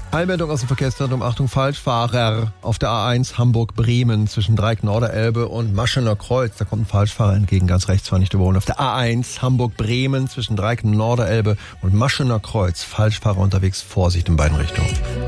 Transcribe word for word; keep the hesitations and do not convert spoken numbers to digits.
Einmeldung aus dem Verkehrszentrum. Achtung, Falschfahrer auf der A eins Hamburg-Bremen zwischen Dreieck-Norderelbe und Maschener Kreuz. Da kommt ein Falschfahrer entgegen, ganz rechts, zwar nicht überholen. Auf der A eins Hamburg-Bremen zwischen Dreieck-Norderelbe und Maschener Kreuz. Falschfahrer unterwegs, Vorsicht in beiden Richtungen.